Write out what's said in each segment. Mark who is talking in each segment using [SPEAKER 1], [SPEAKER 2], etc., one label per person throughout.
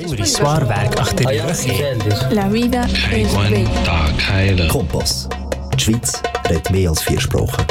[SPEAKER 1] Zwaarwerk achter die Rücken.
[SPEAKER 2] La vida es bella.
[SPEAKER 3] Kompass. Die Schweiz redet mehr als 4 Sprachen.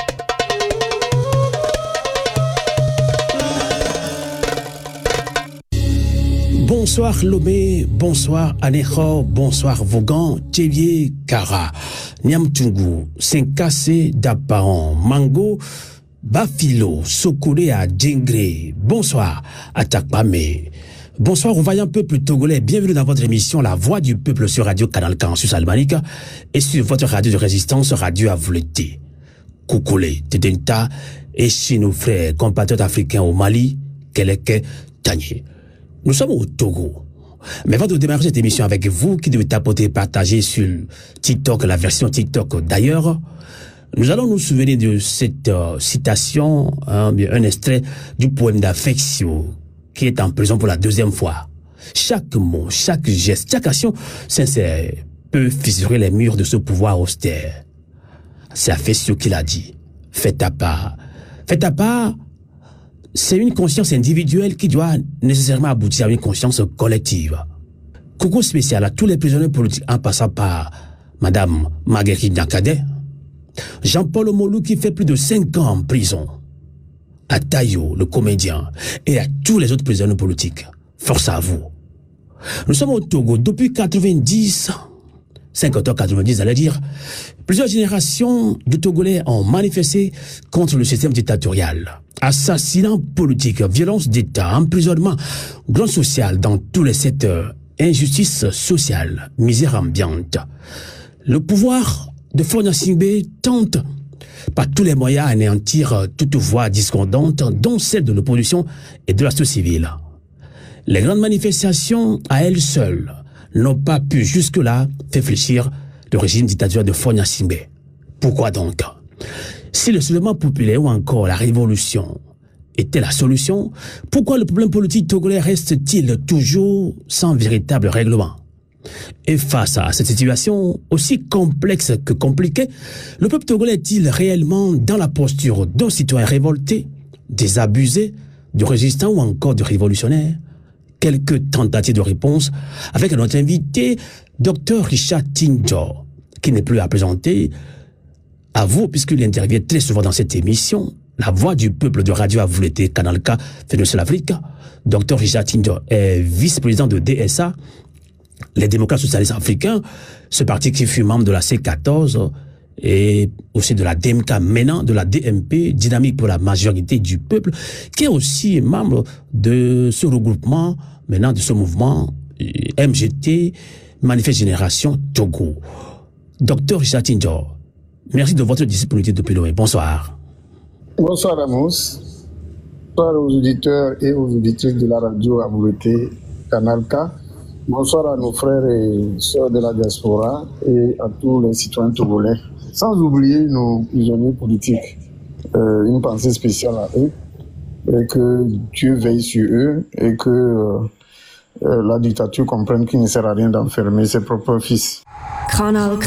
[SPEAKER 4] Bonsoir Lomé, bonsoir Anejo, bonsoir Vaughan, Thévier, Kara, Niamtungu, Senkase, Dapaon, Mango, Bafilo, Sokole à Djengre, bonsoir Atakpame. Bonsoir au vaillant peuple togolais, bienvenue dans votre émission La Voix du Peuple sur Radio Canal K en Suisse Almanica et sur votre radio de résistance Radio Avouleté. Koukoulé, Tedenta et chez nos frères compatriotes africains au Mali, Keleke, Tanier. Nous sommes au Togo. Mais avant de démarrer cette émission avec vous, qui devez tapoter et partager sur TikTok, la version TikTok d'ailleurs, nous allons nous souvenir de cette citation, un extrait du poème d'Affectio, qui est en prison pour la 2e fois. Chaque mot, chaque geste, chaque action sincère peut fissurer les murs de ce pouvoir austère. C'est Affectio qui l'a dit. Fais ta part. Fais ta part. C'est une conscience individuelle qui doit nécessairement aboutir à une conscience collective. Coucou spécial à tous les prisonniers politiques en passant par Madame Marguerite Nakadé, Jean-Paul Omolou qui fait plus de 5 ans en prison, à Tayo, le comédien, et à tous les autres prisonniers politiques. Force à vous. Nous sommes au Togo depuis 90, 50 ans 90, allez dire, plusieurs générations de Togolais ont manifesté contre le système dictatorial. Assassinats politiques, violence d'État, emprisonnement, grand social dans tous les secteurs, injustice sociale, misère ambiante. Le pouvoir de Faure Gnassingbé tente par tous les moyens à anéantir toute voix discordante, dont celle de l'opposition et de la société civile. Les grandes manifestations, à elles seules, n'ont pas pu jusque-là faire fléchir le régime dictatorial de Faure Gnassingbé. Pourquoi donc ? Si le soulèvement populaire ou encore la révolution était la solution, pourquoi le problème politique togolais reste-t-il toujours sans véritable règlement ? Et face à cette situation aussi complexe que compliquée, le peuple togolais est-il réellement dans la posture d'un citoyen révolté, désabusé, de résistant ou encore de révolutionnaire ? Quelques tentatives de réponse avec notre invité, Dr Richard Tinjo, qui n'est plus à présenter à vous, puisqu'il intervient très souvent dans cette émission, La Voix du Peuple de Radio Avouleté, Canal K, Fédération Afrique. Dr Richard Tinjo est vice-président de DSA, les démocrates socialistes africains, ce parti qui fut membre de la C14 et aussi de la DMK, maintenant de la DMP, Dynamique pour la majorité du peuple, qui est aussi membre de ce regroupement, maintenant de ce mouvement MGT, Manifeste Génération Togo. Dr Richard Tinjo, merci de votre disponibilité depuis loin. Bonsoir.
[SPEAKER 5] Bonsoir Amos. Bonsoir aux auditeurs et aux auditrices de la radio Avouleté Canal K. Bonsoir à nos frères et sœurs de la diaspora et à tous les citoyens togolais. Sans oublier nos prisonniers politiques. Une pensée spéciale à eux. Et que Dieu veille sur eux et que la dictature comprenne qu'il ne sert à rien d'enfermer ses propres fils.
[SPEAKER 2] Canal K.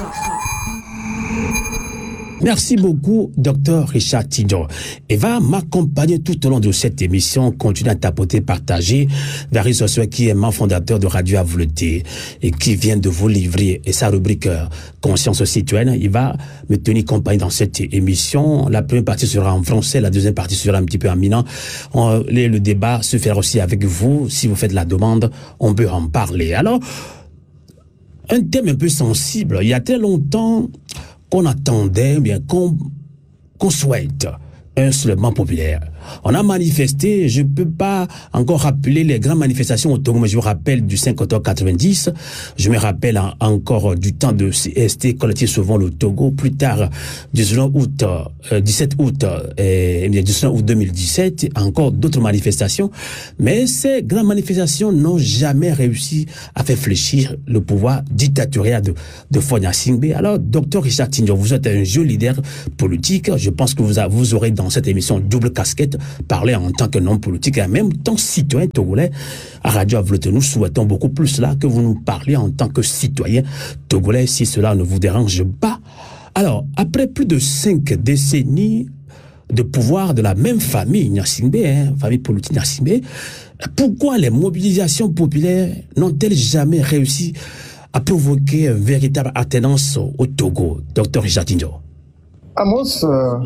[SPEAKER 4] Merci beaucoup, Dr Richard Tinjo. Et va m'accompagner tout au long de cette émission, continuer à tapoter, partager. Varis Sossoua, qui est membre fondateur de Radio Avouleté et qui vient de vous livrer et sa rubrique Conscience citoyenne. Il va me tenir compagnie dans cette émission. La première partie sera en français, la deuxième partie sera un petit peu en minant. Le débat se fera aussi avec vous. Si vous faites la demande, on peut en parler. Alors, un thème un peu sensible. Il y a très longtemps qu'on attendait, bien qu'on souhaite un soulèvement populaire. On a manifesté, je ne peux pas encore rappeler les grandes manifestations au Togo, mais je me rappelle du 5 octobre 90, je me rappelle encore du temps de CST, collectif Sauvons le Togo, plus tard, 17 août 2017, encore d'autres manifestations, mais ces grandes manifestations n'ont jamais réussi à faire fléchir le pouvoir dictatorial de Faure Gnassingbé. Alors, Dr Richard Tinjo, vous êtes un jeune leader politique, je pense que vous aurez dans cette émission double casquette, parler en tant que non politique et en même temps citoyen togolais. À Radio Avouleté, nous souhaitons beaucoup plus là que vous nous parliez en tant que citoyen togolais, si cela ne vous dérange pas. Alors, après plus de 5 décennies de pouvoir de la même famille Gnassingbé, famille politique Gnassingbé, Pourquoi les mobilisations populaires n'ont-elles jamais réussi à provoquer une véritable attenance au Togo, Dr Richardinho?
[SPEAKER 5] Amos,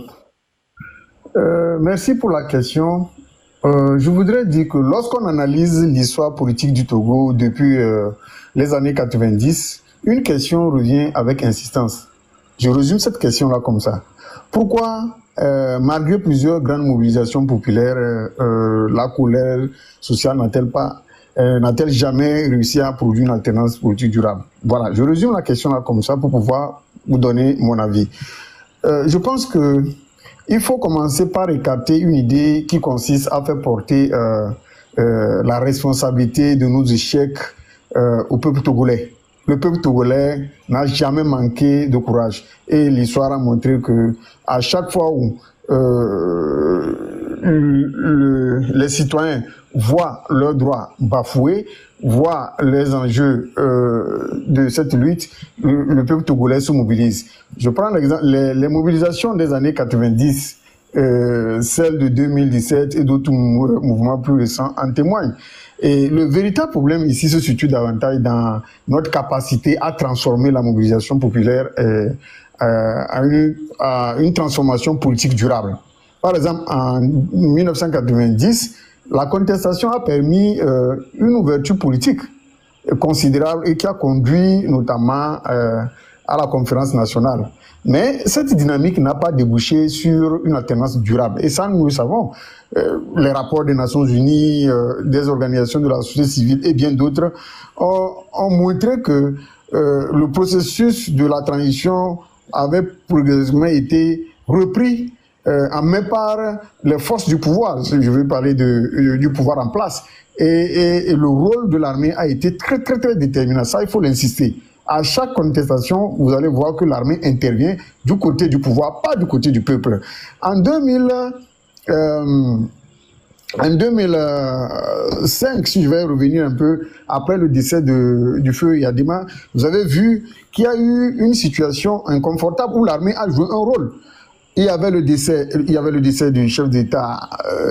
[SPEAKER 5] merci pour la question. Je voudrais dire que lorsqu'on analyse l'histoire politique du Togo depuis les années 90, une question revient avec insistance. Je résume cette question-là comme ça. Pourquoi, malgré plusieurs grandes mobilisations populaires, la colère sociale n'a-t-elle jamais réussi à produire une alternance politique durable? Voilà, je résume la question-là comme ça pour pouvoir vous donner mon avis. Je pense que il faut commencer par écarter une idée qui consiste à faire porter la responsabilité de nos échecs au peuple togolais. Le peuple togolais n'a jamais manqué de courage. Et l'histoire a montré que à chaque fois où les citoyens voient leurs droits bafoués, voient les enjeux de cette lutte, le peuple togolais se mobilise. Je prends l'exemple, les mobilisations des années 90, celles de 2017 et d'autres mouvements plus récents en témoignent. Et le véritable problème ici se situe davantage dans notre capacité à transformer la mobilisation populaire à une transformation politique durable. Par exemple, en 1990, la contestation a permis une ouverture politique considérable et qui a conduit notamment à la conférence nationale. Mais cette dynamique n'a pas débouché sur une alternance durable. Et ça, nous le savons. Les rapports des Nations Unies, des organisations de la société civile et bien d'autres ont montré que le processus de la transition avait progressivement été repris en main par les forces du pouvoir. Je veux parler du pouvoir en place. Et le rôle de l'armée a été très, très, très déterminant. Ça, il faut l'insister. À chaque contestation, vous allez voir que l'armée intervient du côté du pouvoir, pas du côté du peuple. En 2005, si je vais revenir un peu après le décès du feu Yadima, vous avez vu qu'il y a eu une situation inconfortable où l'armée a joué un rôle. Il y avait le décès du chef d'État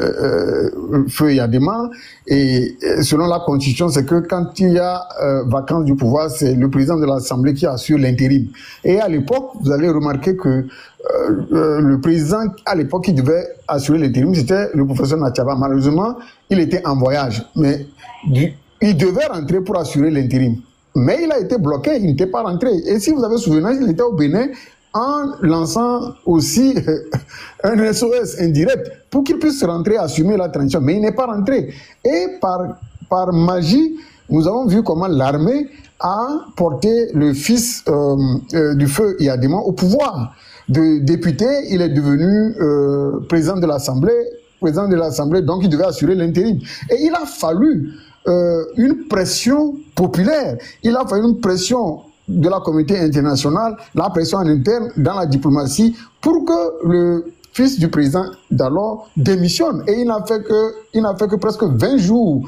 [SPEAKER 5] Feu Yadima, et selon la Constitution, c'est que quand il y a vacance du pouvoir, c'est le président de l'Assemblée qui assure l'intérim. Et à l'époque, vous allez remarquer que le président, à l'époque, qui devait assurer l'intérim, c'était le professeur Natchaba. Malheureusement, il était en voyage, mais il devait rentrer pour assurer l'intérim. Mais il a été bloqué, il n'était pas rentré. Et si vous avez souvenir, il était au Bénin, en lançant aussi un SOS indirect pour qu'il puisse rentrer assumer la transition. Mais il n'est pas rentré. Et par magie, nous avons vu comment l'armée a porté le fils du feu Yadima au pouvoir. De député, il est devenu président de l'Assemblée, donc il devait assurer l'intérim. Et il a fallu une pression populaire, il a fallu une pression de la communauté internationale, la pression en interne dans la diplomatie pour que le fils du président d'alors démissionne. Et il n'a fait que presque 20 jours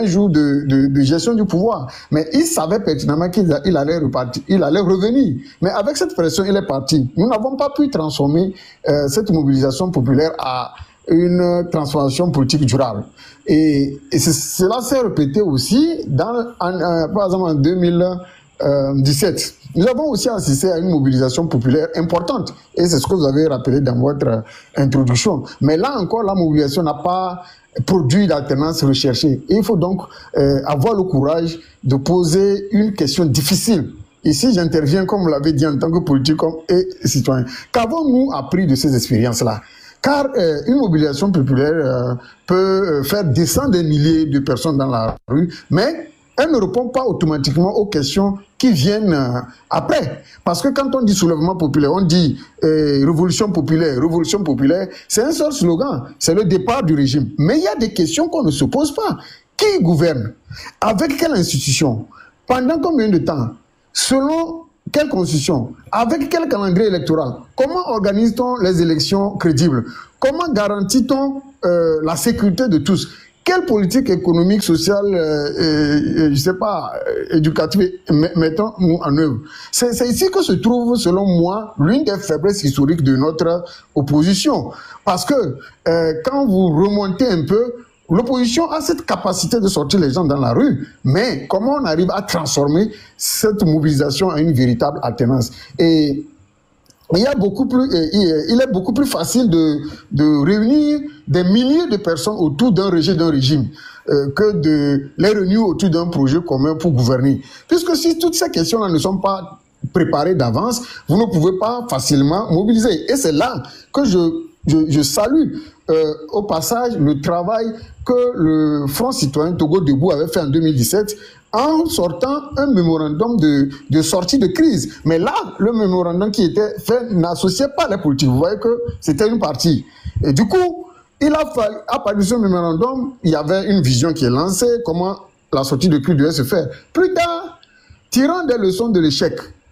[SPEAKER 5] de gestion du pouvoir. Mais il savait pertinemment qu'il allait repartir, il allait revenir. Mais avec cette pression, il est parti. Nous n'avons pas pu transformer cette mobilisation populaire à une transformation politique durable. Et cela s'est répété aussi par exemple en 2017. Nous avons aussi assisté à une mobilisation populaire importante, et c'est ce que vous avez rappelé dans votre introduction. Mais là encore, la mobilisation n'a pas produit d'alternance recherchée. Et il faut donc avoir le courage de poser une question difficile. Ici, j'interviens, comme vous l'avez dit, en tant que politique et citoyen. Qu'avons-nous appris de ces expériences-là? Car une mobilisation populaire peut faire descendre des milliers de personnes dans la rue, mais elle ne répond pas automatiquement aux questions qui viennent après. Parce que quand on dit soulèvement populaire, on dit révolution populaire, c'est un seul slogan, c'est le départ du régime. Mais il y a des questions qu'on ne se pose pas. Qui gouverne? Avec quelle institution? Pendant combien de temps? Selon quelle constitution? Avec quel calendrier électoral? Comment organise-t-on les élections crédibles? Comment garantit-on la sécurité de tous? Quelle politique économique, sociale, je ne sais pas, éducative mettons-nous en œuvre? C'est ici que se trouve, selon moi, l'une des faiblesses historiques de notre opposition. Parce que quand vous remontez un peu, l'opposition a cette capacité de sortir les gens dans la rue, mais comment on arrive à transformer cette mobilisation en une véritable alternance? Et il est beaucoup plus facile de réunir des milliers de personnes autour d'un régime que de les réunir autour d'un projet commun pour gouverner. Puisque si toutes ces questions-là ne sont pas préparées d'avance, vous ne pouvez pas facilement mobiliser. Et c'est là que je salue au passage le travail que le Front citoyen Togo Debout avait fait en 2017 en sortant un mémorandum de sortie de crise. Mais là, le mémorandum qui était fait n'associait pas les politiques. Vous voyez que c'était une partie. Et du coup, il a fallu, à partir de ce mémorandum, il y avait une vision qui est lancée, comment la sortie de crise devait se faire. Plus tard, tirant des leçons de l'échec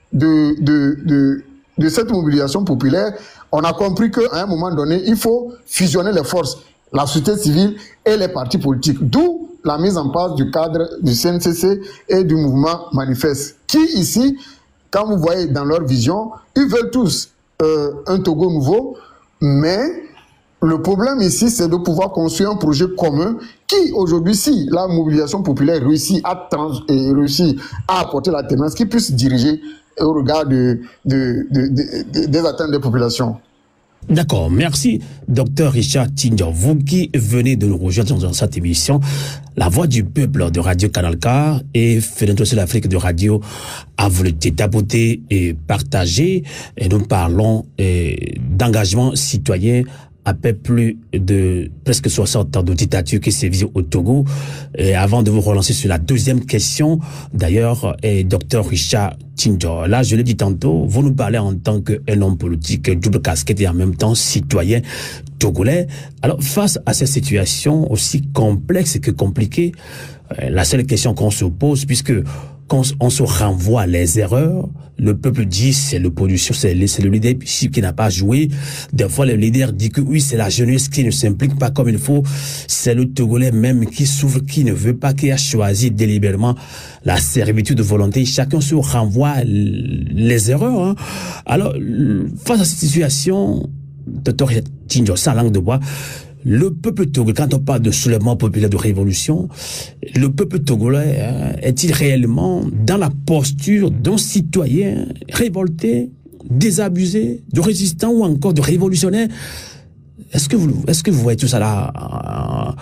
[SPEAKER 5] de cette mobilisation populaire, on a compris qu'à un moment donné, il faut fusionner les forces, la société civile et les partis politiques. D'où la mise en place du cadre du CNCC et du mouvement Manifeste, qui ici, quand vous voyez dans leur vision, ils veulent tous un Togo nouveau, mais le problème ici, c'est de pouvoir construire un projet commun qui, aujourd'hui, si la mobilisation populaire réussit à apporter la tendance, qui puisse diriger au regard des attentes des populations.
[SPEAKER 4] D'accord, merci, Dr Richard Tindjo. Vous qui venez de nous rejoindre dans cette émission, La Voix du Peuple de Radio Canal K et Fenêtre sur l'Afrique de Radio a voulu tapoter et partager. Et nous parlons d'engagement citoyen après plus de presque 60 ans de dictature qui s'est vue au Togo. Et avant de vous relancer sur la deuxième question, d'ailleurs, Dr Richard Tindjo, là, je l'ai dit tantôt, vous nous parlez en tant qu'un homme politique, double casquette et en même temps citoyen togolais. Alors, face à cette situation aussi complexe que compliquée, la seule question qu'on se pose, puisque quand on se renvoie les erreurs, le peuple dit c'est l'opposition, c'est le leadership qui n'a pas joué. Des fois, le leader dit que oui, c'est la jeunesse qui ne s'implique pas comme il faut. C'est le Togolais même qui souffre, qui ne veut pas, qui a choisi délibérément la servitude de volonté. Chacun se renvoie les erreurs. Hein. Alors, face à cette situation, Dr Tindjo, sans langue de bois, le peuple togolais, quand on parle de soulèvement populaire, de révolution, le peuple togolais est-il réellement dans la posture d'un citoyen révolté, désabusé, de résistant ou encore de révolutionnaire? Est-ce que vous voyez tout ça là,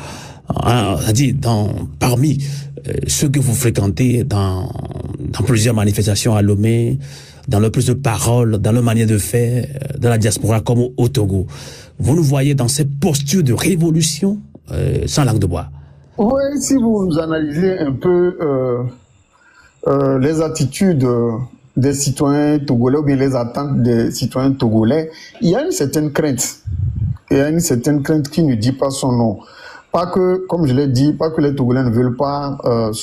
[SPEAKER 4] parmi ceux que vous fréquentez dans plusieurs manifestations à Lomé, dans leur prise de parole, dans leur manière de faire, dans la diaspora comme au Togo? Vous nous voyez dans cette posture de révolution sans langue de bois?
[SPEAKER 5] Oui, si vous analysez un peu les attitudes des citoyens togolais ou bien les attentes des citoyens togolais, il y a une certaine crainte. Il y a une certaine crainte qui ne dit pas son nom. Pas que, comme je l'ai dit, pas que les Togolais ne veulent pas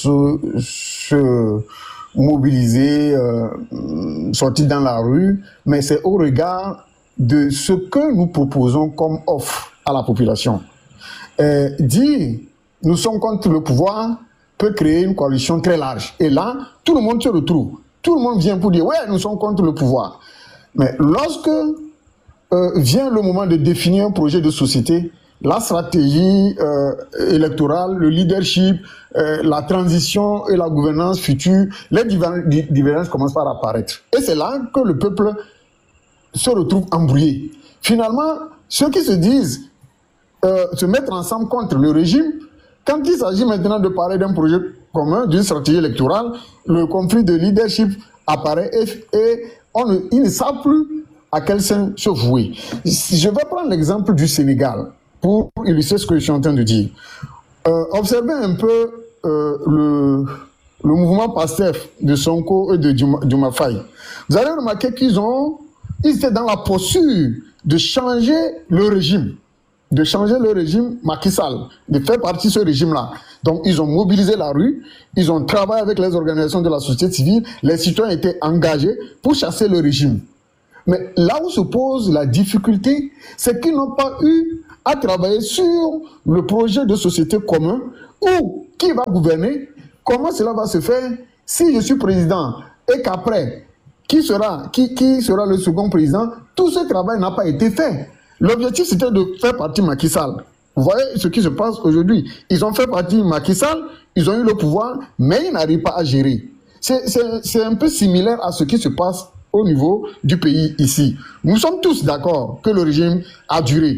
[SPEAKER 5] se mobiliser, sortir dans la rue, mais c'est au regard de ce que nous proposons comme offre à la population. Dire nous sommes contre le pouvoir peut créer une coalition très large. Et là, tout le monde se retrouve. Tout le monde vient pour dire ouais, nous sommes contre le pouvoir. Mais lorsque vient le moment de définir un projet de société, la stratégie électorale, le leadership, la transition et la gouvernance future, les divergences commencent par apparaître. Et c'est là que le peuple se retrouve embrouillé. Finalement, ceux qui se disent se mettre ensemble contre le régime, quand il s'agit maintenant de parler d'un projet commun, d'une stratégie électorale, le conflit de leadership apparaît et ils ne savent plus à quel sein se vouer. Je vais prendre l'exemple du Sénégal pour illustrer ce que je suis en train de dire. Observez un peu le mouvement PASTEF de Sonko et de Diomaye Faye. Vous allez remarquer qu'ils étaient dans la posture de changer le régime. De changer le régime Macky Sall, de faire partie de ce régime-là. Donc, ils ont mobilisé la rue, ils ont travaillé avec les organisations de la société civile, les citoyens étaient engagés pour chasser le régime. Mais là où se pose la difficulté, c'est qu'ils n'ont pas eu à travailler sur le projet de société commun ou qui va gouverner, comment cela va se faire si je suis président et qu'après, qui sera le second président, tout ce travail n'a pas été fait. L'objectif, c'était de faire partie Macky Sall. Vous voyez ce qui se passe aujourd'hui. Ils ont fait partie de Macky Sall, ils ont eu le pouvoir, mais ils n'arrivent pas à gérer. C'est un peu similaire à ce qui se passe au niveau du pays ici. Nous sommes tous d'accord que le régime a duré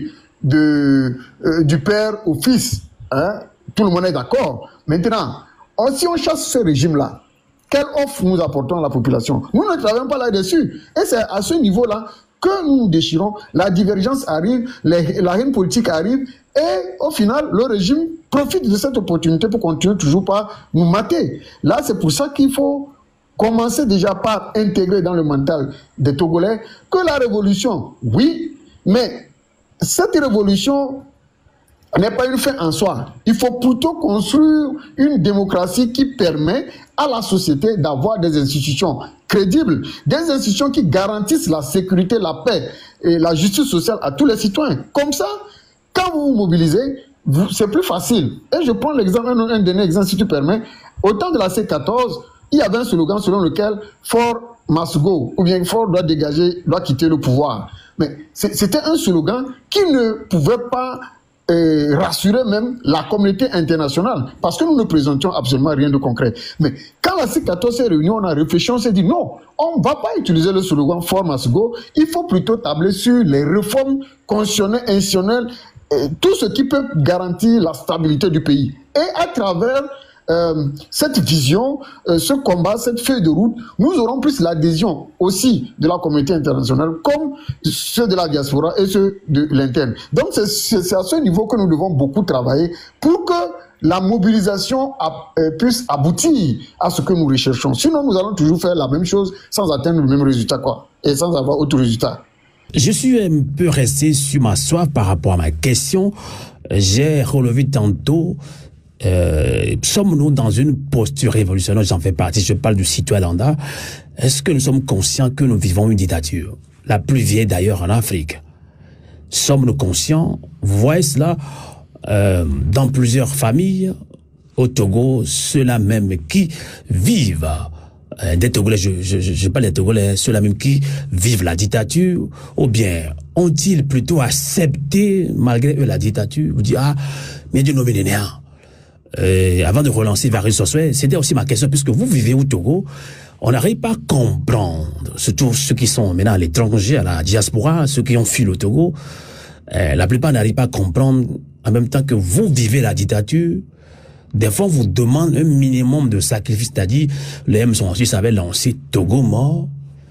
[SPEAKER 5] du père au fils. Hein? Tout le monde est d'accord. Maintenant, si on chasse ce régime-là, quelle offre nous apportons à la population? Nous ne travaillons pas là-dessus. Et c'est à ce niveau-là que nous nous déchirons. La divergence arrive, la haine politique arrive, et au final, le régime profite de cette opportunité pour continuer toujours par nous mater. Là, c'est pour ça qu'il faut commencer déjà par intégrer dans le mental des Togolais que la révolution, oui, mais cette révolution n'est pas une fin en soi. Il faut plutôt construire une démocratie qui permet à la société d'avoir des institutions crédibles, des institutions qui garantissent la sécurité, la paix et la justice sociale à tous les citoyens. Comme ça, quand vous vous mobilisez, c'est plus facile. Et je prends l'exemple, un dernier exemple, si tu permets. Au temps de la C14, il y avait un slogan selon lequel Fort must go, ou bien Fort doit dégager, doit quitter le pouvoir. Mais c'était un slogan qui ne pouvait pas rassurer même la communauté internationale, parce que nous ne présentions absolument rien de concret. Mais quand la C14 s'est réunie, on a réfléchi, on s'est dit non, on ne va pas utiliser le slogan Fort must go, il faut plutôt tabler sur les réformes constitutionnelles, institutionnelles, tout ce qui peut garantir la stabilité du pays. Et à travers cette vision, ce combat, cette feuille de route, nous aurons plus l'adhésion aussi de la communauté internationale, comme ceux de la diaspora et ceux de l'interne. Donc c'est à ce niveau que nous devons beaucoup travailler pour que la mobilisation puisse aboutir à ce que nous recherchons. Sinon, nous allons toujours faire la même chose sans atteindre le même résultat, et sans avoir autre résultat.
[SPEAKER 4] Je suis un peu resté sur ma soif par rapport à ma question. J'ai relevé tantôt, sommes-nous dans une posture révolutionnaire? J'en fais partie, je parle du citoyen lambda. Est-ce que nous sommes conscients que nous vivons une dictature? La plus vieille d'ailleurs en Afrique. Sommes-nous conscients? Vous voyez cela dans plusieurs familles au Togo, ceux-là même qui vivent des Togolais, je parle des Togolais, ceux-là même qui vivent la dictature, ou bien ont-ils plutôt accepté malgré eux la dictature? Vous dites, mais Dieu nous bénit. Avant de relancer Varis Sossué, c'était aussi ma question, puisque vous vivez au Togo, on n'arrive pas à comprendre, surtout ceux qui sont maintenant à l'étranger, à la diaspora, ceux qui ont fui le Togo, la plupart n'arrivent pas à comprendre, en même temps que vous vivez la dictature. Des fois, on vous demande un minimum de sacrifice, c'est-à-dire, les M66 avaient lancé Togo mort.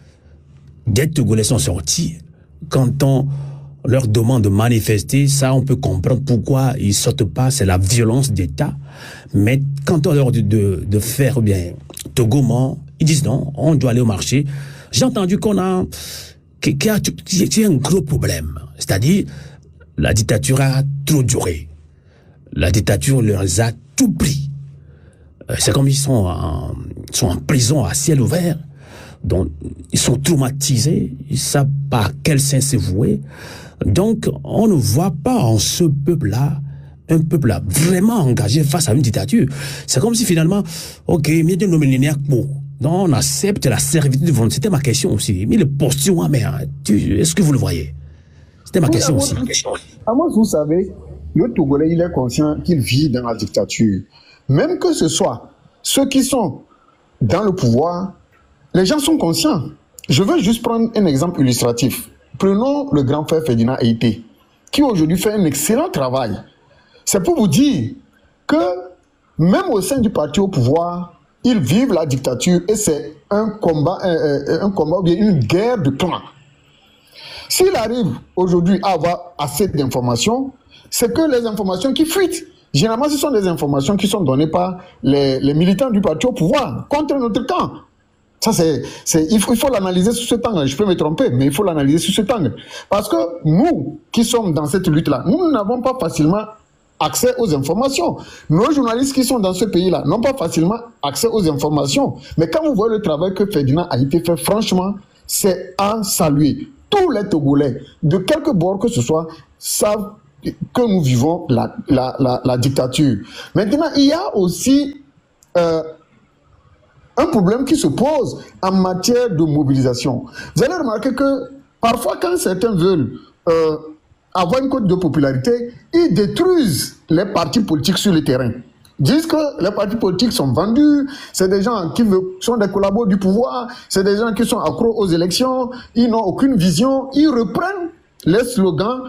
[SPEAKER 4] Des Togolais sont sortis. Quand on leur demande de manifester, ça, on peut comprendre pourquoi ils sortent pas, c'est la violence d'État. Mais quand on leur dit de faire bien Togo mort, ils disent non, on doit aller au marché. J'ai entendu qu'il y a un gros problème. C'est-à-dire, la dictature a trop duré. La dictature leur a tout pris. C'est comme ils sont en prison à ciel ouvert. Donc, ils sont traumatisés. Ils ne savent pas à quel sens se vouer. Donc, on ne voit pas en ce peuple-là un peuple vraiment engagé face à une dictature. C'est comme si finalement, ok, mais de nos millénaires, bon, donc on accepte la servitude de volonté. C'était ma question aussi. Mais le posture, mais est-ce que vous le voyez? C'était ma question aussi.
[SPEAKER 5] Moi, vous savez, le Togolais, il est conscient qu'il vit dans la dictature. Même que ce soit ceux qui sont dans le pouvoir, les gens sont conscients. Je veux juste prendre un exemple illustratif. Prenons le grand frère Ferdinand Haïté, qui aujourd'hui fait un excellent travail. C'est pour vous dire que même au sein du parti au pouvoir, ils vivent la dictature et c'est un combat ou bien une guerre de clans. S'il arrive aujourd'hui à avoir assez d'informations, c'est que les informations qui fuitent, généralement ce sont des informations qui sont données par les militants du parti au pouvoir contre notre camp. Ça, il faut l'analyser sous cet angle. Je peux me tromper, mais il faut l'analyser sous cet angle. Parce que nous, qui sommes dans cette lutte-là, nous n'avons pas facilement accès aux informations. Nos journalistes qui sont dans ce pays-là n'ont pas facilement accès aux informations. Mais quand vous voyez le travail que Ferdinand a été fait, franchement, c'est à saluer. Tous les Togolais, de quelque bord que ce soit, savent que nous vivons la dictature. Maintenant, il y a aussi un problème qui se pose en matière de mobilisation. Vous allez remarquer que parfois, quand certains veulent avoir une cote de popularité, ils détruisent les partis politiques sur le terrain. Ils disent que les partis politiques sont vendus, c'est des gens qui sont des collabos du pouvoir, c'est des gens qui sont accros aux élections, ils n'ont aucune vision, ils reprennent les slogans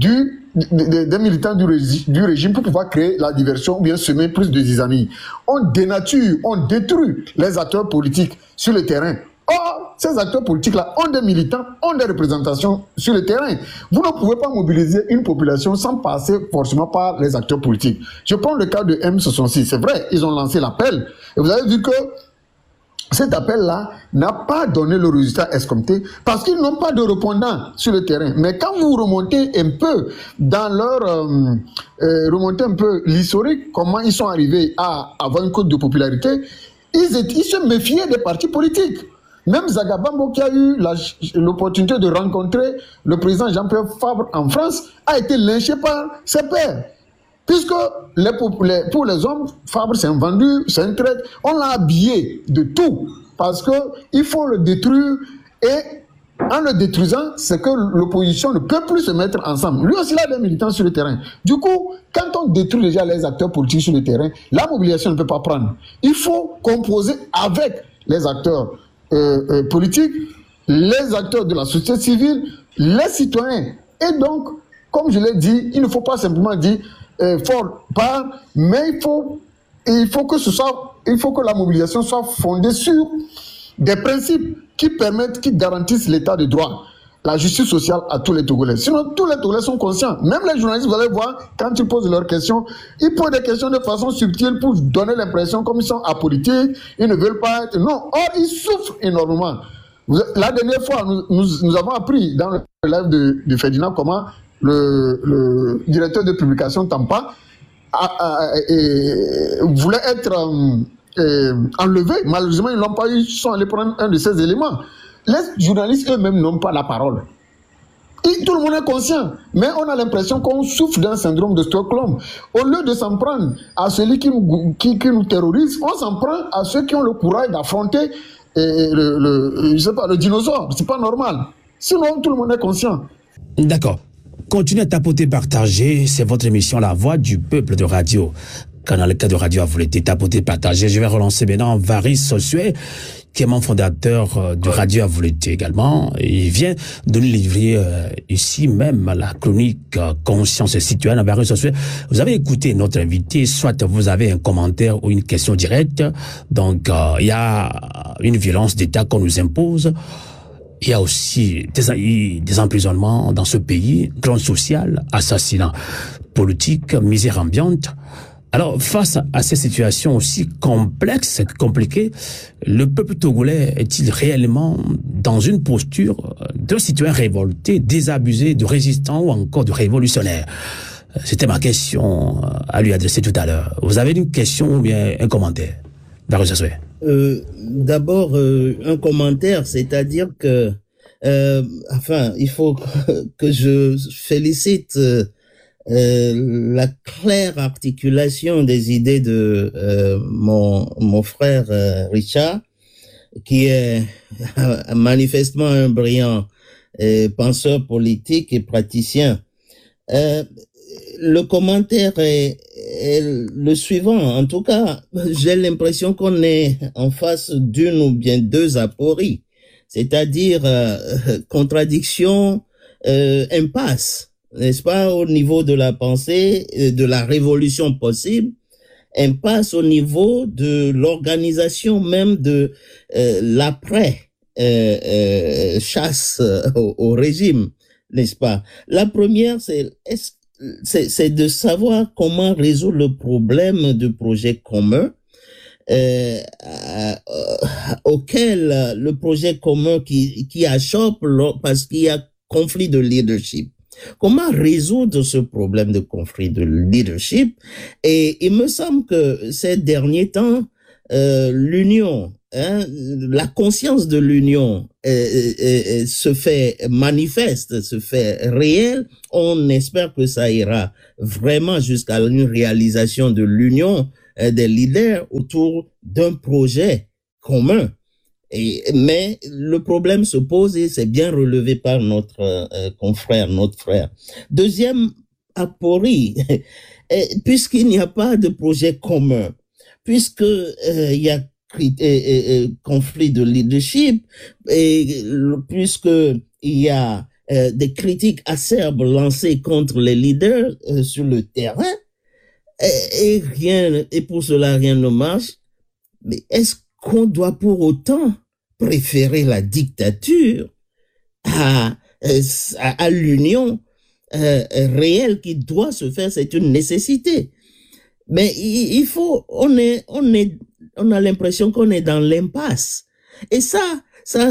[SPEAKER 5] des militants du régime pour pouvoir créer la diversion ou bien semer plus de zizanie. On dénature, on détruit les acteurs politiques sur le terrain. Or, ces acteurs politiques-là ont des militants, ont des représentations sur le terrain. Vous ne pouvez pas mobiliser une population sans passer forcément par les acteurs politiques. Je prends le cas de M66. C'est vrai, ils ont lancé l'appel. Et vous avez vu que cet appel-là n'a pas donné le résultat escompté parce qu'ils n'ont pas de répondants sur le terrain. Mais quand vous remontez un peu dans remontez un peu l'historique, comment ils sont arrivés à avoir une cote de popularité, ils se méfiaient des partis politiques. Même Zagabambo, qui a eu l'opportunité de rencontrer le président Jean-Pierre Fabre en France, a été lynché par ses pairs. Puisque pour les hommes, Fabre c'est un vendu, c'est un traître, on l'a habillé de tout. Parce qu'il faut le détruire et en le détruisant, c'est que l'opposition ne peut plus se mettre ensemble. Lui aussi, il a des militants sur le terrain. Du coup, quand on détruit déjà les acteurs politiques sur le terrain, la mobilisation ne peut pas prendre. Il faut composer avec les acteurs politiques, les acteurs de la société civile, les citoyens. Et donc, comme je l'ai dit, il ne faut pas simplement dire fort part, mais il faut que la mobilisation soit fondée sur des principes qui garantissent l'état de droit, la justice sociale à tous les Togolais. Sinon, tous les Togolais sont conscients. Même les journalistes, vous allez voir, quand ils posent leurs questions, ils posent des questions de façon subtile pour donner l'impression comme ils sont apolitiques, ils ne veulent pas être... Non, or, ils souffrent énormément. La dernière fois, nous avons appris dans le live de Ferdinand comment le directeur de publication Tampa voulait être enlevé. Malheureusement, ils ne l'ont pas eu, ils sont allés prendre un de ces éléments. Les journalistes eux-mêmes n'ont pas la parole. Et tout le monde est conscient, mais on a l'impression qu'on souffre d'un syndrome de Stockholm. Au lieu de s'en prendre à celui qui nous terrorise, on s'en prend à ceux qui ont le courage d'affronter le dinosaure. C'est pas normal. Sinon, tout le monde est conscient.
[SPEAKER 4] D'accord. Continuez à tapoter, partager. C'est votre émission La Voix du Peuple de Radio. Canal K de Radio Avouleté, tapoter, partager. Je vais relancer maintenant Varis Sossué, qui est membre fondateur de Radio Avouleté également. Il vient de nous livrer ici même la chronique Conscience citoyenne. Varis Sossué, vous avez écouté notre invité, soit vous avez un commentaire ou une question directe. Donc, il y a une violence d'État qu'on nous impose. Il y a aussi des emprisonnements dans ce pays, clan social, assassinat politique, misère ambiante. Alors, face à ces situations aussi complexes, compliquées, le peuple togolais est-il réellement dans une posture de citoyen révolté, désabusé, de résistant ou encore de révolutionnaire? C'était ma question à lui adresser tout à l'heure. Vous avez une question ou bien un commentaire?
[SPEAKER 6] D'abord, un commentaire, c'est-à-dire que, il faut que je félicite la claire articulation des idées de mon frère Richard, qui est manifestement un brillant penseur politique et praticien. Le commentaire est le suivant. En tout cas, j'ai l'impression qu'on est en face d'une ou bien deux apories, c'est-à-dire contradiction, impasse, n'est-ce pas, au niveau de la pensée, de la révolution possible, impasse au niveau de l'organisation même de l'après chasse au régime, n'est-ce pas? La première, c'est de savoir comment résoudre le problème de projet commun auquel le projet commun qui achoppe parce qu'il y a conflit de leadership. Comment résoudre ce problème de conflit de leadership? Et il me semble que ces derniers temps, l'union, la conscience de l'union se fait manifeste, se fait réelle. On espère que ça ira vraiment jusqu'à une réalisation de l'union des leaders autour d'un projet commun. Mais le problème se pose et c'est bien relevé par notre confrère, notre frère. Deuxième aporie, puisqu'il n'y a pas de projet commun, puisque il y a conflit de leadership et puisque il y a des critiques acerbes lancées contre les leaders sur le terrain et pour cela rien ne marche. Mais est-ce qu'on doit pour autant préférer la dictature à l'union réelle qui doit se faire? C'est une nécessité. Mais il faut, on a l'impression qu'on est dans l'impasse. Et ça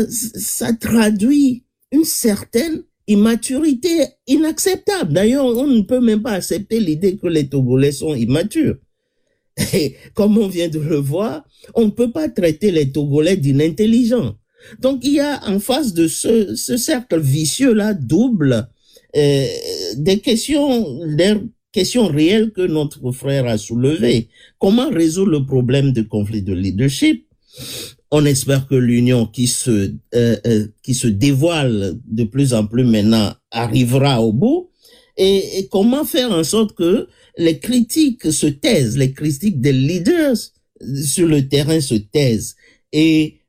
[SPEAKER 6] traduit une certaine immaturité inacceptable. D'ailleurs, on ne peut même pas accepter l'idée que les Togolais sont immatures. Et comme on vient de le voir, on ne peut pas traiter les Togolais d'inintelligents. Donc, il y a en face de ce cercle vicieux-là, double, des questions réelles que notre frère a soulevées. Comment résoudre le problème de conflit de leadership? On espère que l'union qui se dévoile de plus en plus maintenant arrivera au bout. Et comment faire en sorte que les critiques se taisent, les critiques des leaders sur le terrain se taisent. Et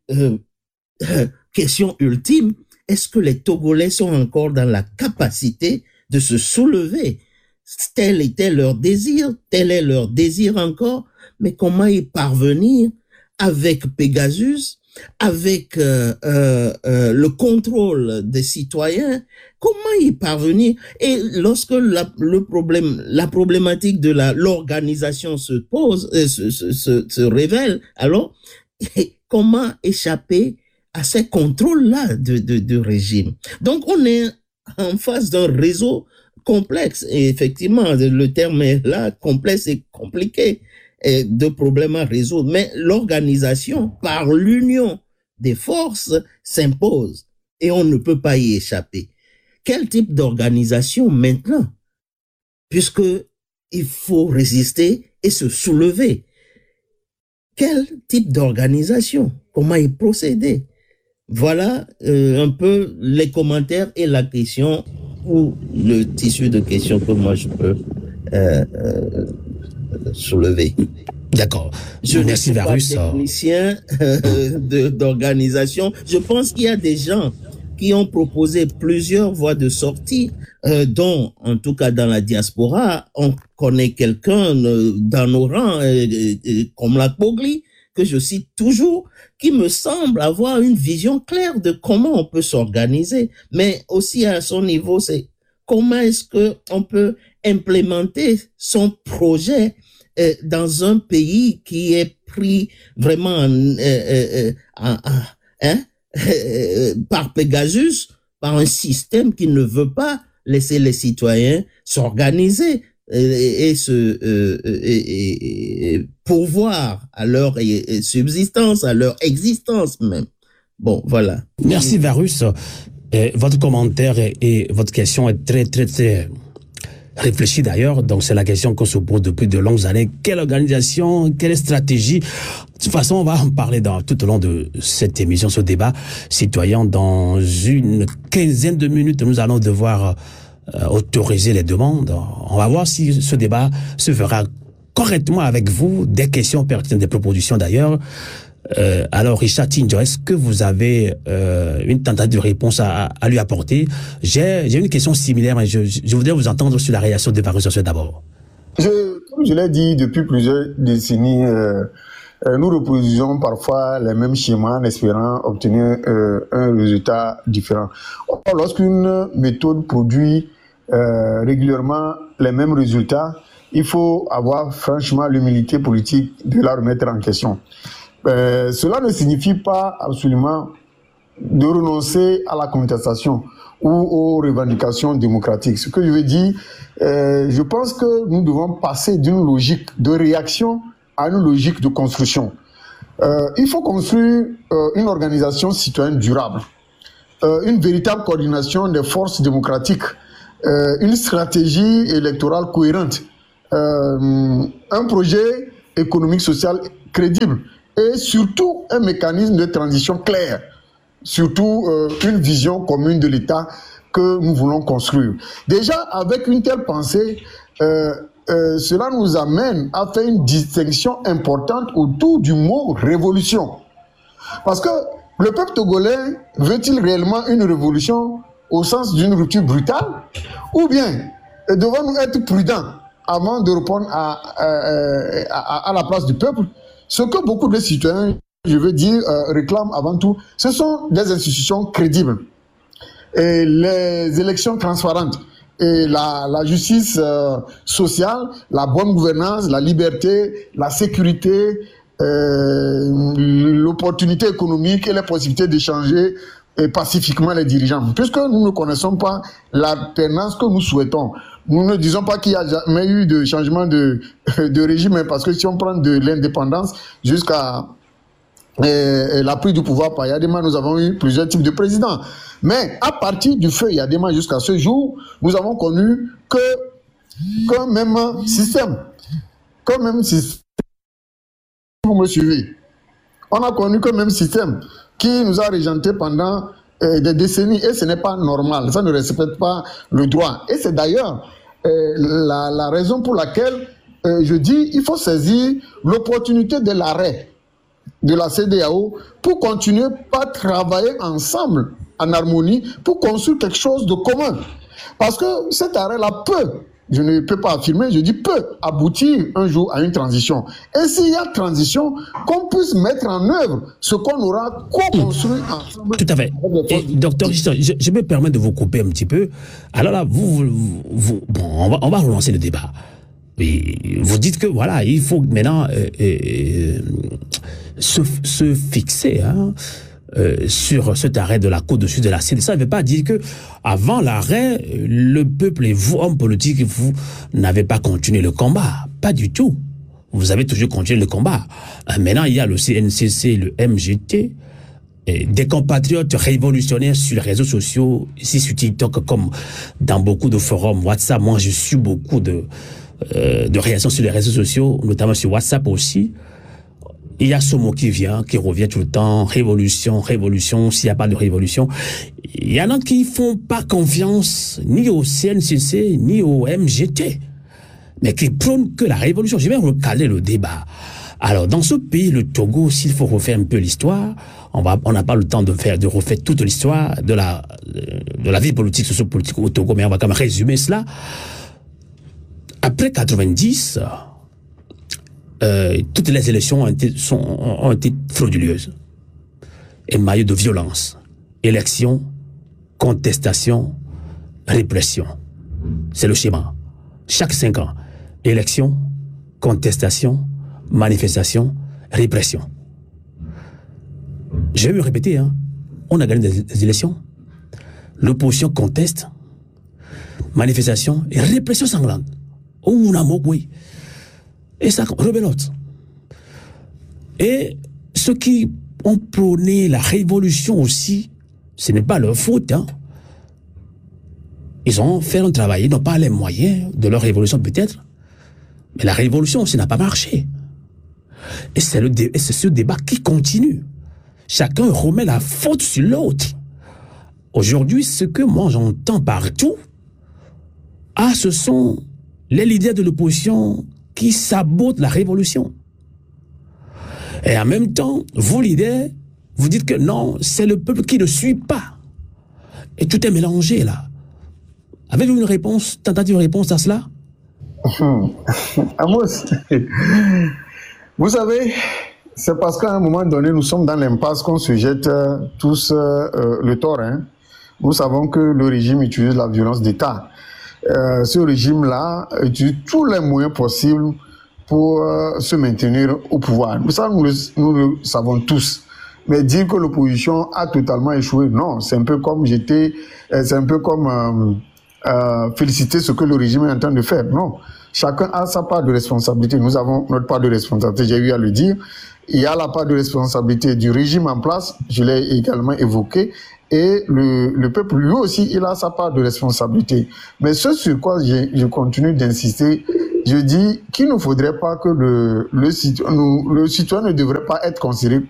[SPEAKER 6] question ultime, est-ce que les Togolais sont encore dans la capacité de se soulever? Tel était leur désir, tel est leur désir encore, mais comment y parvenir avec Pegasus, avec le contrôle des citoyens? Comment y parvenir? Et lorsque la problématique de l'organisation se pose, se révèle, alors comment échapper à ces contrôles-là de régime? Donc on est en face d'un réseau complexe, et effectivement, le terme est là, complexe et compliqué, et de problèmes à résoudre. Mais l'organisation, par l'union des forces, s'impose, et on ne peut pas y échapper. Quel type d'organisation maintenant? Puisque il faut résister et se soulever. Quel type d'organisation? Comment y procéder? Voilà un peu les commentaires et la question ou le tissu de questions que moi je peux soulever.
[SPEAKER 4] D'accord. Merci Varus.
[SPEAKER 6] Technicien d'organisation. Je pense qu'il y a des gens qui ont proposé plusieurs voies de sortie, dont, en tout cas dans la diaspora, on connaît quelqu'un dans nos rangs, comme la Pogli, que je cite toujours, qui me semble avoir une vision claire de comment on peut s'organiser, mais aussi à son niveau, c'est comment est-ce que on peut implémenter son projet dans un pays qui est pris vraiment par Pegasus, par un système qui ne veut pas laisser les citoyens s'organiser et pourvoir à leur subsistance, à leur existence même. Bon, voilà.
[SPEAKER 4] Merci Varus. Votre commentaire et votre question est très, très, très réfléchie d'ailleurs. Donc, c'est la question qu'on se pose depuis de longues années. Quelle organisation, quelle stratégie? De toute façon, on va en parler tout au long de cette émission, ce débat citoyen. Dans une quinzaine de minutes, nous allons devoir autoriser les demandes. On va voir si ce débat se fera correctement avec vous, des questions pertinentes, des propositions d'ailleurs. Alors, Richard Tinjo, est-ce que vous avez une tentative de réponse à lui apporter? J'ai une question similaire, mais je voudrais vous entendre sur la réaction de Varus d'abord.
[SPEAKER 5] Comme je l'ai dit depuis plusieurs décennies, nous reproduisons parfois les mêmes schémas en espérant obtenir un résultat différent. Or, lorsqu'une méthode produit régulièrement les mêmes résultats, il faut avoir franchement l'humilité politique de la remettre en question. Cela ne signifie pas absolument de renoncer à la contestation ou aux revendications démocratiques. Ce que je veux dire, je pense que nous devons passer d'une logique de réaction à une logique de construction. Il faut construire une organisation citoyenne durable, une véritable coordination des forces démocratiques, une stratégie électorale cohérente, un projet économique social crédible et surtout un mécanisme de transition clair, surtout une vision commune de l'État que nous voulons construire. Déjà, avec une telle pensée, cela nous amène à faire une distinction importante autour du mot révolution. Parce que le peuple togolais veut-il réellement une révolution au sens d'une rupture brutale, ou bien devons-nous être prudents avant de répondre à la place du peuple? Ce que beaucoup de citoyens, je veux dire, réclament avant tout, ce sont des institutions crédibles, et les élections transparentes, et la justice sociale, la bonne gouvernance, la liberté, la sécurité, l'opportunité économique et les possibilités d'échanger pacifiquement les dirigeants. Puisque nous ne connaissons pas l'alternance que nous souhaitons, nous ne disons pas qu'il n'y a jamais eu de changement de régime, parce que si on prend de l'indépendance jusqu'à la prise du pouvoir par Yadema, nous avons eu plusieurs types de présidents. Mais à partir du feu Yadema jusqu'à ce jour, nous avons connu qu'un même système. Vous me suivez? On a connu qu'un même système qui nous a régenté pendant des décennies, et ce n'est pas normal, ça ne respecte pas le droit. Et c'est d'ailleurs la raison pour laquelle je dis il faut saisir l'opportunité de l'arrêt de la CEDEAO pour continuer par travailler ensemble en harmonie pour construire quelque chose de commun. Parce que cet arrêt-là peut, je ne peux pas affirmer, je dis peut aboutir un jour à une transition. Et s'il y a transition, qu'on puisse mettre en œuvre ce qu'on aura co-construit ensemble.
[SPEAKER 4] Tout à fait. Et, docteur, je me permets de vous couper un petit peu. Alors là, on va relancer le débat. Et vous dites que voilà, il faut maintenant se fixer sur cet arrêt de la Côte du Sud de la CEDEAO. Ça ne veut pas dire que avant l'arrêt, le peuple et vous, hommes politiques, vous n'avez pas continué le combat. Pas du tout. Vous avez toujours continué le combat. Maintenant, il y a le CNCC, le MGT, des compatriotes révolutionnaires sur les réseaux sociaux, ici sur TikTok, comme dans beaucoup de forums WhatsApp. Moi, je suis beaucoup de réactions sur les réseaux sociaux, notamment sur WhatsApp aussi. Il y a ce mot qui vient, qui revient tout le temps, révolution, révolution, s'il n'y a pas de révolution. Il y en a qui font pas confiance ni au CNCC, ni au MGT, mais qui prônent que la révolution. Je vais recaler le débat. Alors, dans ce pays, le Togo, s'il faut refaire un peu l'histoire, on n'a pas le temps de refaire toute l'histoire de la vie politique, sociopolitique au Togo, mais on va quand même résumer cela. Après 90, toutes les élections ont été frauduleuses, émaillées de violence. Élection, contestation, répression. C'est le schéma. Chaque 5 ans, élection, contestation, manifestation, répression. Je vais me répéter, on a gagné des élections, l'opposition conteste, manifestation et répression sanglante. Oh, on a oui. Et ça rebelote. Et ceux qui ont prôné la révolution aussi, ce n'est pas leur faute. Ils ont fait un travail, ils n'ont pas les moyens de leur révolution peut-être, mais la révolution, ça n'a pas marché. Et c'est ce débat qui continue. Chacun remet la faute sur l'autre. Aujourd'hui, ce que moi j'entends partout, ce sont les leaders de l'opposition qui sabotent la révolution. Et en même temps, vous, leaders, vous dites que non, c'est le peuple qui ne suit pas. Et tout est mélangé, là. Avez-vous une réponse, tentative de réponse à cela?
[SPEAKER 5] Amos, vous savez, c'est parce qu'à un moment donné, nous sommes dans l'impasse qu'on se jette tous le tort. Nous savons que le régime utilise la violence d'État. Ce régime-là utilise tous les moyens possibles pour se maintenir au pouvoir. Ça, nous le savons tous. Mais dire que l'opposition a totalement échoué, non, c'est un peu comme féliciter ce que le régime est en train de faire. Non, chacun a sa part de responsabilité. Nous avons notre part de responsabilité, j'ai eu à le dire. Il y a la part de responsabilité du régime en place, je l'ai également évoqué. Et le peuple, lui aussi, il a sa part de responsabilité. Mais ce sur quoi je continue d'insister, je dis qu'il ne faudrait pas que le citoyen ne devrait pas être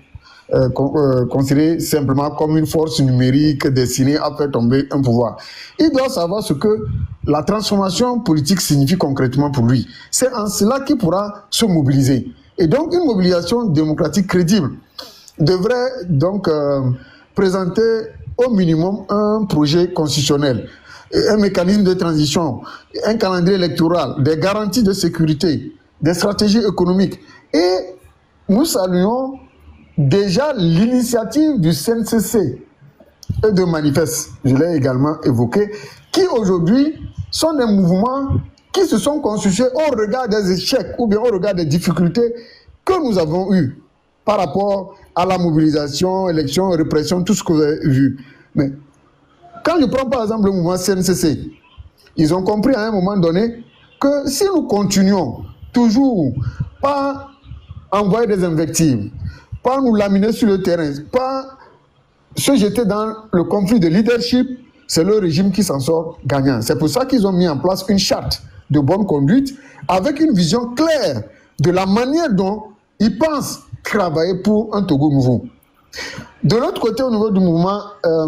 [SPEAKER 5] considéré simplement comme une force numérique destinée à faire tomber un pouvoir. Il doit savoir ce que la transformation politique signifie concrètement pour lui. C'est en cela qu'il pourra se mobiliser. Et donc, une mobilisation démocratique crédible devrait donc présenter au minimum un projet constitutionnel, un mécanisme de transition, un calendrier électoral, des garanties de sécurité, des stratégies économiques. Et nous saluons déjà l'initiative du CNCC et de Manifeste, je l'ai également évoqué, qui aujourd'hui sont des mouvements qui se sont constitués au regard des échecs ou bien au regard des difficultés que nous avons eues par rapport à la mobilisation, élection, répression, tout ce que vous avez vu. Mais quand je prends par exemple le mouvement CNCC, ils ont compris à un moment donné que si nous continuons toujours par envoyer des invectives, pas nous laminer sur le terrain, pas se jeter dans le conflit de leadership, c'est le régime qui s'en sort gagnant. C'est pour ça qu'ils ont mis en place une charte de bonne conduite avec une vision claire de la manière dont ils pensent travailler pour un Togo nouveau. De l'autre côté, au niveau du mouvement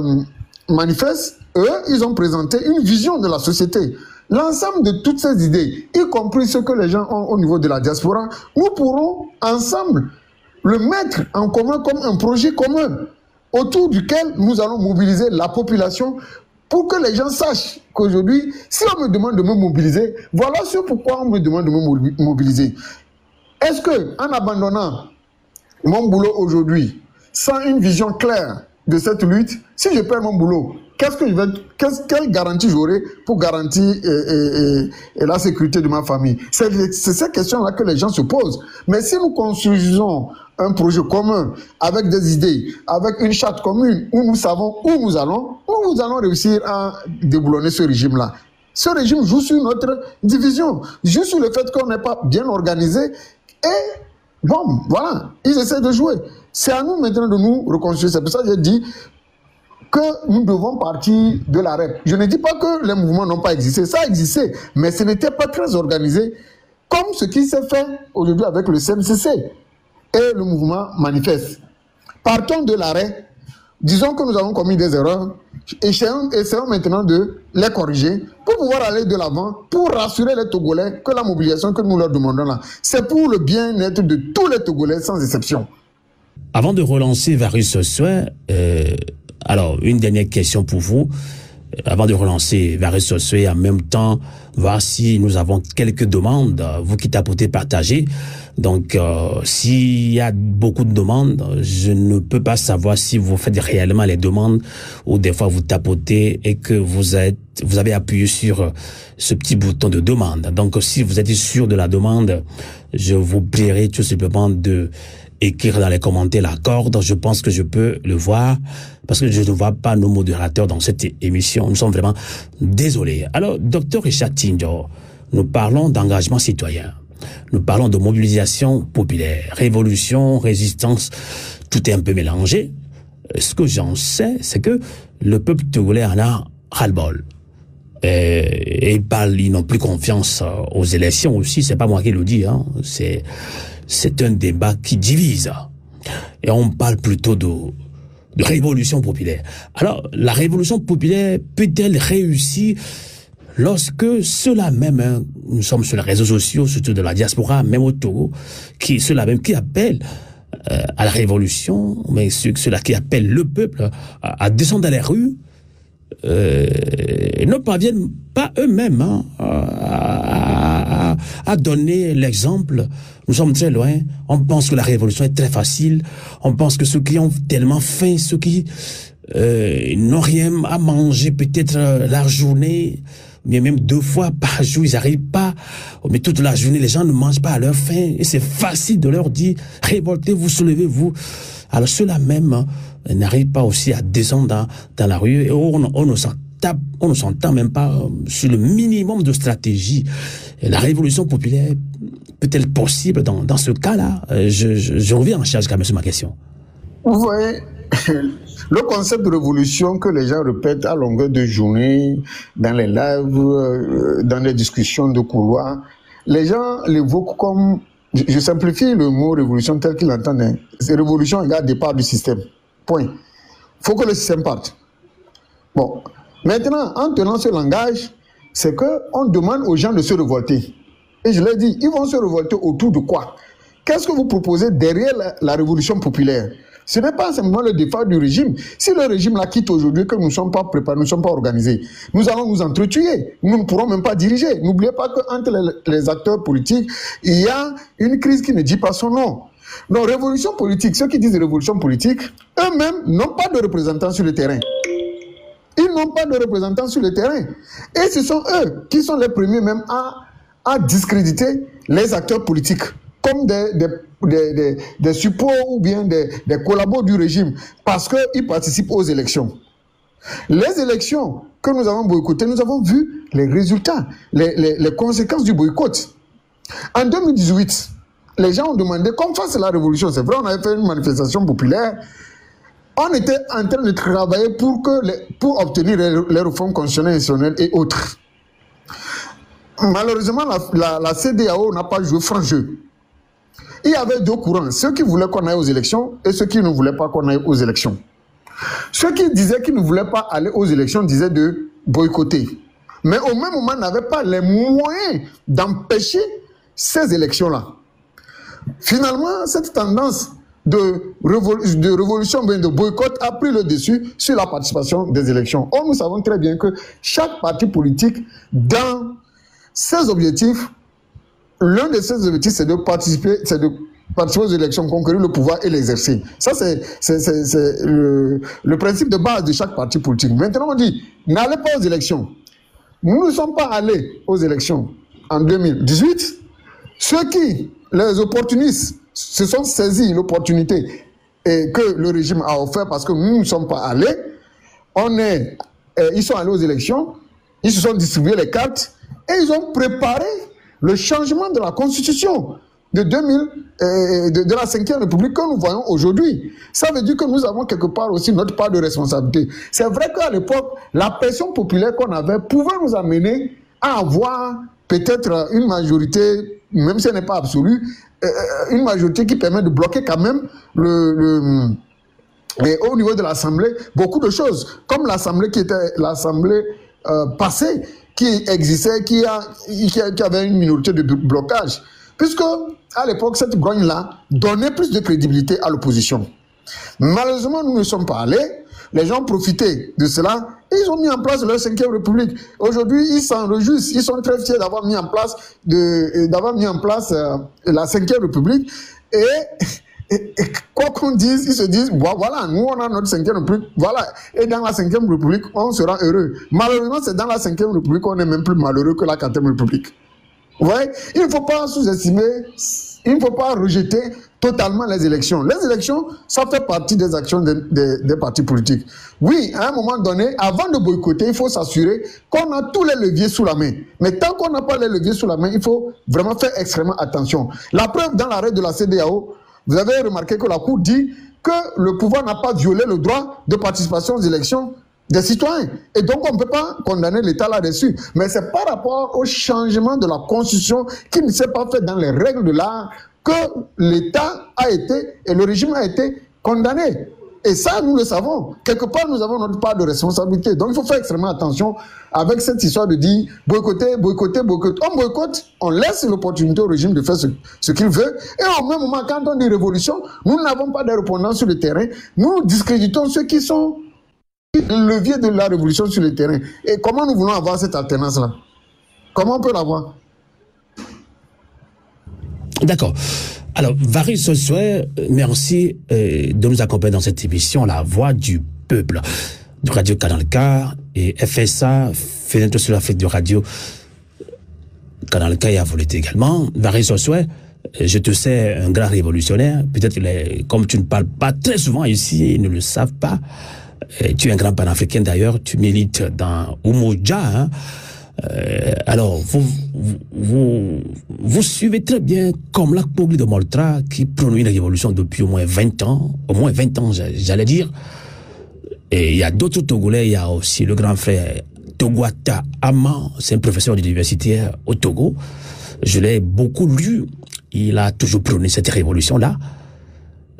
[SPEAKER 5] Manifeste, eux, ils ont présenté une vision de la société. L'ensemble de toutes ces idées, y compris ce que les gens ont au niveau de la diaspora, nous pourrons ensemble le mettre en commun comme un projet commun autour duquel nous allons mobiliser la population pour que les gens sachent qu'aujourd'hui, si on me demande de me mobiliser, voilà ce pourquoi on me demande de me mobiliser. Est-ce que, en abandonnant mon boulot aujourd'hui, sans une vision claire de cette lutte, si je perds mon boulot, quelle garantie j'aurai pour garantir la sécurité de ma famille? C'est ces questions-là que les gens se posent. Mais si nous construisons un projet commun, avec des idées, avec une charte commune, où nous savons où nous allons réussir à déboulonner ce régime-là. Ce régime joue sur notre division, joue sur le fait qu'on n'est pas bien organisé. Et bon, voilà, ils essaient de jouer. C'est à nous maintenant de nous reconstruire. C'est pour ça que j'ai dit que nous devons partir de la REP. Je ne dis pas que les mouvements n'ont pas existé. Ça a existé, mais ce n'était pas très organisé comme ce qui s'est fait aujourd'hui avec le CNCC et le mouvement Manifeste. Partons de l'arrêt. Disons que nous avons commis des erreurs. Essayons maintenant de les corriger pour pouvoir aller de l'avant, pour rassurer les Togolais que la mobilisation que nous leur demandons là, c'est pour le bien-être de tous les Togolais sans exception.
[SPEAKER 4] Avant de relancer Varus Sossoé, alors une dernière question pour vous. Avant de relancer Varus Sossoé, en même temps, voir si nous avons quelques demandes, vous qui tapotez, partagez. Donc, s'il y a beaucoup de demandes, je ne peux pas savoir si vous faites réellement les demandes ou des fois vous tapotez et que vous avez appuyé sur ce petit bouton de demande. Donc, si vous êtes sûr de la demande, je vous prierai tout simplement de écrire dans les commentaires la corde. Je pense que je peux le voir parce que je ne vois pas nos modérateurs dans cette émission. Nous sommes vraiment désolés. Alors, Dr Richard Tindio, nous parlons d'engagement citoyen. Nous parlons de mobilisation populaire, révolution, résistance, tout est un peu mélangé. Ce que j'en sais, c'est que le peuple togolais en a ras-le-bol. Et ils n'ont plus confiance aux élections aussi, c'est pas moi qui le dis, hein. C'est un débat qui divise. Et on parle plutôt de révolution populaire. Alors, la révolution populaire peut-elle réussir lorsque ceux-là même, hein, nous sommes sur les réseaux sociaux, surtout de la diaspora, même au Togo, ceux-là même qui appellent à la révolution, mais ceux-là qui appellent le peuple à descendre dans les rues, ne parviennent pas eux-mêmes hein, à donner l'exemple. Nous sommes très loin. On pense que la révolution est très facile. On pense que ceux qui ont tellement faim, ceux qui n'ont rien à manger peut-être la journée, mais même 2 fois par jour, ils n'arrivent pas. Mais toute la journée, les gens ne mangent pas à leur faim. Et c'est facile de leur dire, révoltez-vous, soulevez-vous. Alors ceux-là même n'arrivent pas aussi à descendre dans la rue. Et on ne s'entend même pas sur le minimum de stratégie. Et la révolution populaire peut-elle possible dans ce cas-là? Je reviens en charge quand même sur ma question.
[SPEAKER 5] Vous voyez, le concept de révolution que les gens répètent à longueur de journée, dans les lives, dans les discussions de couloir, les gens l'évoquent comme, je simplifie le mot révolution tel qu'ils l'entendent, hein. C'est révolution égale départ du système. Point. Il faut que le système parte. Bon. Maintenant, en tenant ce langage, c'est qu'on demande aux gens de se révolter. Et je l'ai dit, ils vont se révolter autour de quoi? Qu'est-ce que vous proposez derrière la révolution populaire? Ce n'est pas simplement le départ du régime. Si le régime la quitte aujourd'hui, que nous ne sommes pas préparés, nous ne sommes pas organisés, nous allons nous entretuer. Nous ne pourrons même pas diriger. N'oubliez pas qu'entre les acteurs politiques, il y a une crise qui ne dit pas son nom. Donc, révolution politique, ceux qui disent révolution politique, eux-mêmes n'ont pas de représentants sur le terrain. Ils n'ont pas de représentants sur le terrain. Et ce sont eux qui sont les premiers même à discréditer les acteurs politiques comme des supports ou bien des collabos du régime parce qu'ils participent aux élections. Les élections que nous avons boycottées, nous avons vu les résultats, les conséquences du boycott. En 2018, les gens ont demandé qu'on fasse la révolution. C'est vrai, on avait fait une manifestation populaire. On était en train de travailler pour obtenir les réformes constitutionnelles, institutionnelles et autres. Malheureusement, la CEDEAO n'a pas joué franc jeu. Il y avait deux courants, ceux qui voulaient qu'on aille aux élections et ceux qui ne voulaient pas qu'on aille aux élections. Ceux qui disaient qu'ils ne voulaient pas aller aux élections disaient de boycotter. Mais au même moment, n'avaient pas les moyens d'empêcher ces élections-là. Finalement, cette tendance de révolution, de boycott a pris le dessus sur la participation des élections. Or, nous savons très bien que chaque parti politique, dans ses objectifs, l'un de ses objectifs, c'est de participer aux élections, conquérir le pouvoir et l'exercer. Ça, c'est le principe de base de chaque parti politique. Maintenant, on dit, n'allez pas aux élections. Nous ne sommes pas allés aux élections en 2018. Ceux qui, les opportunistes, se sont saisis l'opportunité que le régime a offert parce que nous ne sommes pas allés. Ils sont allés aux élections, ils se sont distribués les cartes et ils ont préparé le changement de la Constitution de la 5e République que nous voyons aujourd'hui. Ça veut dire que nous avons quelque part aussi notre part de responsabilité. C'est vrai qu'à l'époque, la pression populaire qu'on avait pouvait nous amener à avoir peut-être une majorité, même si elle n'est pas absolue, une majorité qui permet de bloquer quand même au niveau de l'Assemblée beaucoup de choses, comme l'Assemblée qui était l'Assemblée passée, qui existait, qui avait une minorité de blocage. Puisque, à l'époque, cette grogne-là donnait plus de crédibilité à l'opposition. Malheureusement, nous ne sommes pas allés. Les gens profitaient de cela et ils ont mis en place leur 5e République. Aujourd'hui, ils s'en réjouissent. Ils sont très fiers d'avoir mis en place la 5e République. Et quoi qu'on dise, ils se disent, voilà, nous on a notre 5e République, voilà. Et dans la 5e République, on sera heureux. Malheureusement, c'est dans la 5e République qu'on est même plus malheureux que la 4e République. Vous voyez, il ne faut pas sous-estimer, il ne faut pas rejeter totalement les élections. Les élections, ça fait partie des actions des partis politiques. Oui, à un moment donné, avant de boycotter, il faut s'assurer qu'on a tous les leviers sous la main. Mais tant qu'on n'a pas les leviers sous la main, il faut vraiment faire extrêmement attention. La preuve, dans l'arrêt de la CEDEAO, vous avez remarqué que la Cour dit que le pouvoir n'a pas violé le droit de participation aux élections des citoyens. Et donc, on ne peut pas condamner l'État là-dessus. Mais c'est par rapport au changement de la Constitution qui ne s'est pas fait dans les règles de l'art que l'État a été, et le régime a été condamné. Et ça, nous le savons. Quelque part, nous avons notre part de responsabilité. Donc, il faut faire extrêmement attention avec cette histoire de dire boycotter. On boycotte, on laisse l'opportunité au régime de faire ce qu'il veut. Et au même moment, quand on dit révolution, nous n'avons pas de répondants sur le terrain. Nous discréditons ceux qui sont le levier de la révolution sur le terrain. Et comment nous voulons avoir cette alternance-là? Comment on peut l'avoir?
[SPEAKER 4] D'accord. Alors, Varis Sossué, merci de nous accompagner dans cette émission, La Voix du Peuple, de Radio Canal K et FSA, Fenêtre sur l'Afrique de Radio Canal K et à Volité également. Varis Sossué, je te sais un grand révolutionnaire. Peut-être comme tu ne parles pas très souvent ici, ils ne le savent pas. Tu es un grand panafricain d'ailleurs, tu milites dans Umoja, hein. Alors, vous suivez très bien comme la Pogli de Moltra qui prône une révolution depuis au moins 20 ans, j'allais dire. Et il y a d'autres Togolais, il y a aussi le grand frère Togwata Ama, c'est un professeur d'université au Togo. Je l'ai beaucoup lu. Il a toujours prôné cette révolution-là.